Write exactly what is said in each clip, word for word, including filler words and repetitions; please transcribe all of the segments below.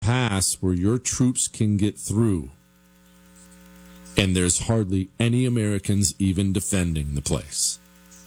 pass where your troops can get through. And there's hardly any Americans even defending the place.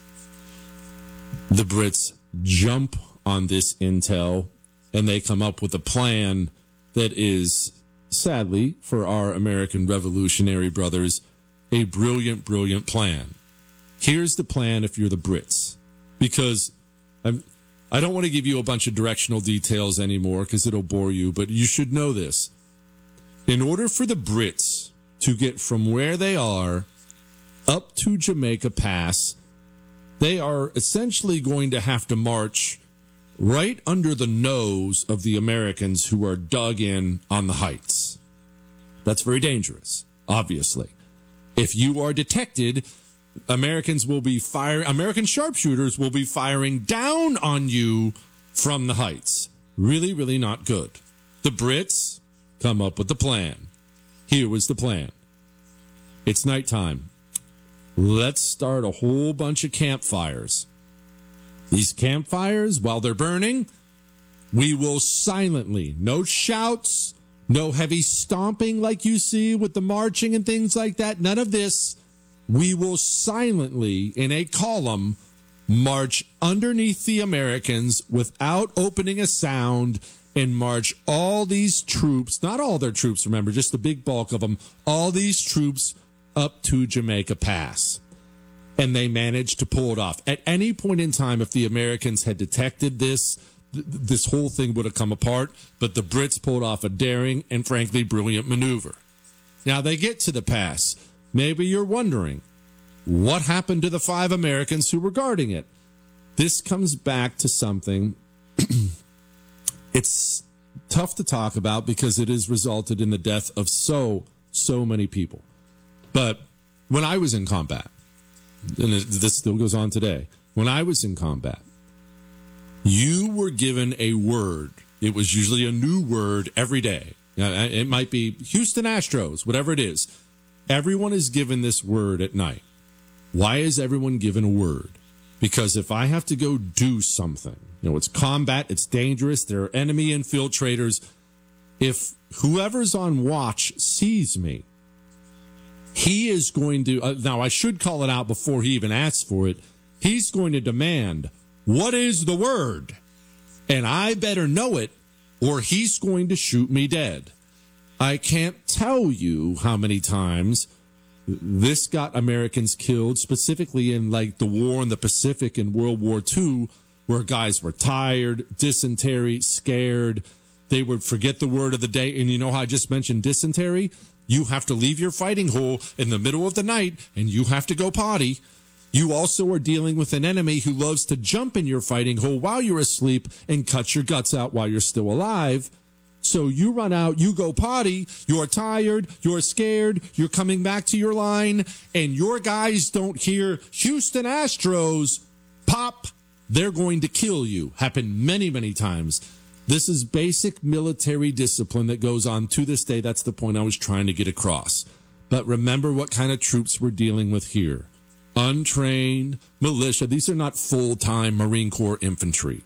The Brits jump on this intel, and they come up with a plan that is, sadly, for our American revolutionary brothers, a brilliant, brilliant plan. Here's the plan if you're the Brits, because I'm, I don't want to give you a bunch of directional details anymore because it'll bore you, but you should know this. In order for the Brits to get from where they are up to Jamaica Pass, they are essentially going to have to march right under the nose of the Americans who are dug in on the heights. That's very dangerous, obviously. If you are detected, Americans will be firing, American sharpshooters will be firing down on you from the heights. Really, really not good. The Brits come up with the plan. Here was the plan. It's nighttime. Let's start a whole bunch of campfires. These campfires, while they're burning, we will silently, no shouts, no heavy stomping like you see with the marching and things like that. None of this. We will silently, in a column, march underneath the Americans without opening a sound and march all these troops, not all their troops, remember, just the big bulk of them, all these troops up to Jamaica Pass. And they managed to pull it off. At any point in time, if the Americans had detected this, th- this whole thing would have come apart. But the Brits pulled off a daring and, frankly, brilliant maneuver. Now, they get to the pass. Maybe you're wondering, what happened to the five Americans who were guarding it? This comes back to something it's tough to talk about because it has resulted in the death of so, so many people. But when I was in combat, and this still goes on today, when I was in combat, you were given a word. It was usually a new word every day. It might be Houston Astros, whatever it is. Everyone is given this word at night. Why is everyone given a word? Because if I have to go do something, you know, it's combat, it's dangerous, there are enemy infiltrators. If whoever's on watch sees me, he is going to, uh, now I should call it out before he even asks for it. He's going to demand, what is the word? And I better know it or he's going to shoot me dead. I can't tell you how many times this got Americans killed, specifically in like the war in the Pacific in World War Two, where guys were tired, dysentery, scared. They would forget the word of the day. And you know how I just mentioned dysentery? You have to leave your fighting hole in the middle of the night and you have to go potty. You also are dealing with an enemy who loves to jump in your fighting hole while you're asleep and cut your guts out while you're still alive. So you run out, you go potty, you're tired, you're scared, you're coming back to your line, and your guys don't hear Houston Astros pop, they're going to kill you. Happened many, many times. This is basic military discipline that goes on to this day. That's the point I was trying to get across. But remember what kind of troops we're dealing with here. Untrained, militia. These are not full-time Marine Corps infantry.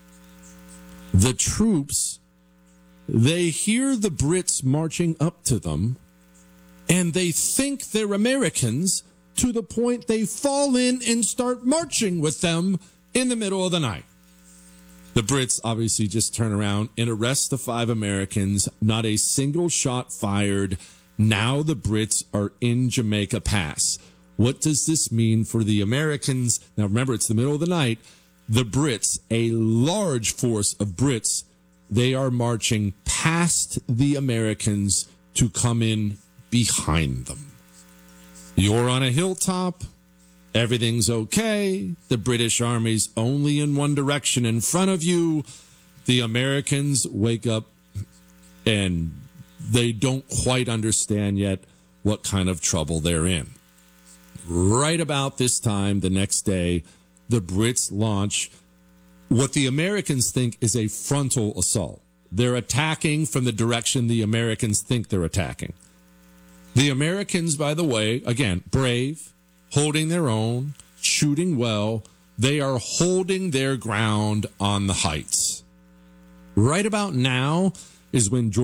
The troops, they hear the Brits marching up to them, and they think they're Americans to the point they fall in and start marching with them in the middle of the night. The Brits obviously just turn around and arrest the five Americans. Not a single shot fired. Now the Brits are in Jamaica Pass. What does this mean for the Americans? Now remember, it's the middle of the night. The Brits, a large force of Brits, they are marching past the Americans to come in behind them. You're on a hilltop. Everything's okay. The British Army's only in one direction in front of you. The Americans wake up and they don't quite understand yet what kind of trouble they're in. Right about this time, the next day, the Brits launch what the Americans think is a frontal assault. They're attacking from the direction the Americans think they're attacking. The Americans, by the way, again, brave, holding their own, shooting well. They are holding their ground on the heights. Right about now is when George